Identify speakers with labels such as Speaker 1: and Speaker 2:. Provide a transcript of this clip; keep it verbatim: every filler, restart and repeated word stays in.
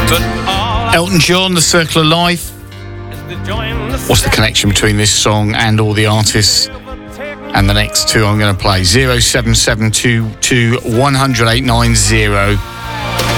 Speaker 1: Elton John, The Circle of Life. What's the connection between this song and all the artists and the next two I'm going to play? zero seven seven two two one zero zero eight nine zero